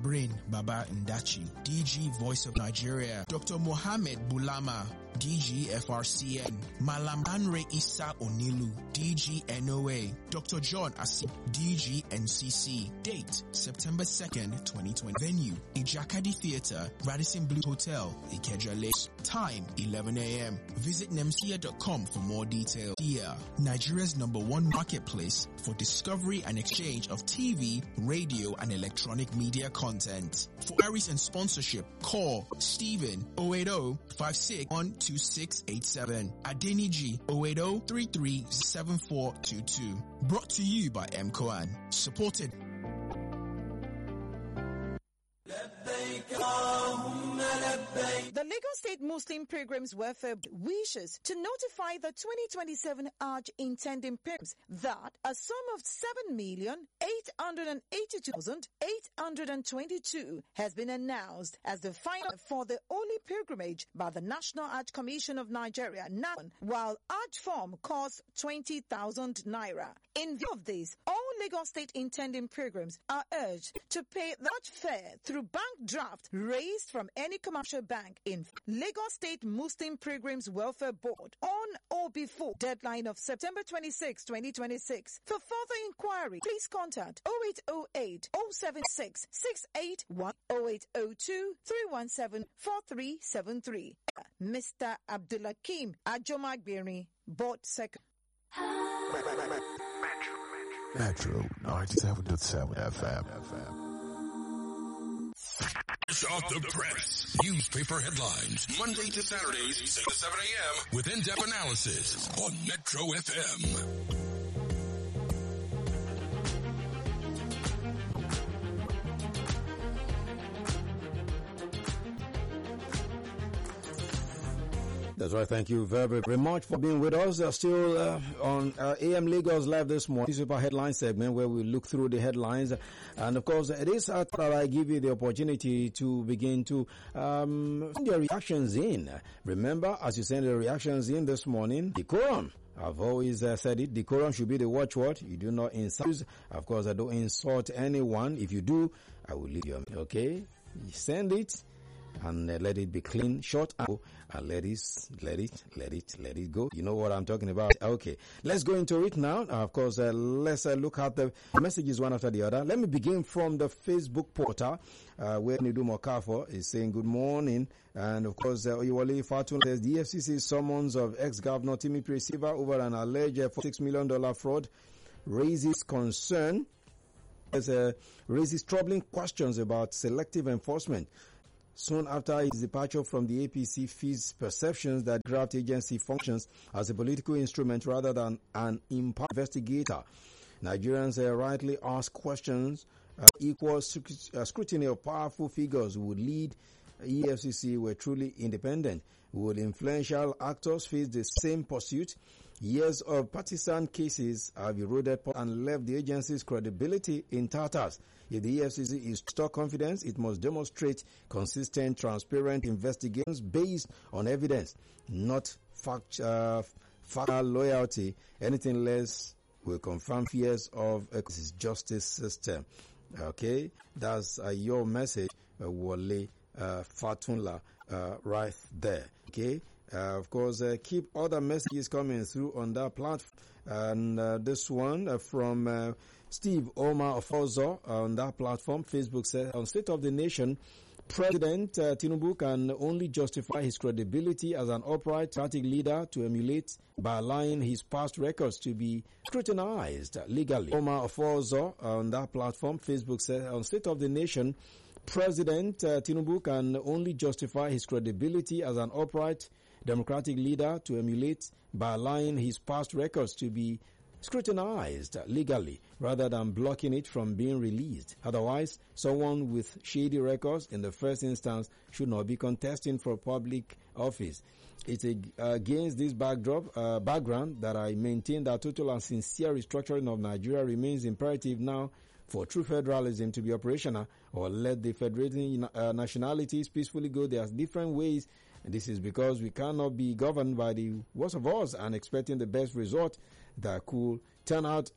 Jibrin Baba Ndachi, DG Voice of Nigeria, Dr. Mohammed Bulama, DG FRCN, Malam Anre Isa Onilu, DG NOA, Dr. John Asip, DG NCC. Date, September 2nd, 2020. Venue, Ijakadi Theatre, Radisson Blue Hotel, Ikeja Lakes. Time, 11 a.m. Visit nemsia.com for more details. Here, Nigeria's #1 marketplace for discovery and exchange of TV, radio, and electronic media content. For queries and sponsorship, call Stephen 080-56-12687. Adeniji 080-337422. Brought to you by MCOAN. Supported. The Lagos State Muslim Pilgrims Welfare wishes to notify the 2027 Hajj intending pilgrims that a sum of 7,882,822 has been announced as the final for the holy pilgrimage by the National Hajj Commission of Nigeria, NACON, while Hajj form costs 20,000 naira. In view of this, all Lagos State intending pilgrims are urged to pay the Hajj fare through bank draft raised from any commercial bank in Lagos State Muslim Pilgrims Welfare Board on or before deadline of September 26, 2026. For further inquiry, please contact 0808 076 681 0802 317 4373. Mr. Abdulakim Ajomagbiri, Board Secretary. Metro 97.7 FM. Off the press. Newspaper headlines. Monday to Saturdays, 6 to 7 a.m. with in-depth analysis on Metro FM. That's right. Thank you very, very much for being with us. Still on AM Lagos Live this morning, newspaper headline segment where we look through the headlines. And of course, it is that I give you the opportunity to begin to send your reactions in. Remember, as you send your reactions in this morning, decorum. I've always said it. Decorum should be the watchword. You do not insult. Of course, I don't insult anyone. If you do, I will leave you. Okay? You send it. And let it be clean, short, and let it go. You know what I'm talking about. Okay, let's go into it now. Of course, let's look at the messages one after the other. Let me begin from the Facebook portal, where Nidu Mokafo is saying good morning. And of course, Oyewale Fatun says the EFCC summons of ex-governor Timi Presiva over an alleged $46 million fraud raises concern, raises troubling questions about selective enforcement. Soon after his departure from the APC, feeds perceptions that graft agency functions as a political instrument rather than an investigator. Nigerians rightly ask questions. Equal scrutiny of powerful figures would lead EFCC were truly independent. Would influential actors face the same pursuit? Years of partisan cases have eroded and left the agency's credibility in tatters. If the EFCC is to restore confidence, it must demonstrate consistent, transparent investigations based on evidence, not fact loyalty. Anything less will confirm fears of a justice system. Okay, that's your message, Wale Fatunla, right there. Okay. Of course, keep other messages coming through on that platform. And this one from Steve Omar Ofozo on that platform. Facebook says, on State of the Nation, President Tinubu can only justify his credibility as an upright democratic leader to emulate by allowing his past records to be scrutinized legally. Omar Ofozo on that platform. Facebook says, on State of the Nation, President Tinubu can only justify his credibility as an upright democratic leader to emulate by allowing his past records to be scrutinized legally rather than blocking it from being released. Otherwise, someone with shady records in the first instance should not be contesting for public office. It's against this background that I maintain that total and sincere restructuring of Nigeria remains imperative now for true federalism to be operational, or let the federating nationalities peacefully go their different ways. And this is because we cannot be governed by the worst of us and expecting the best result that could turn out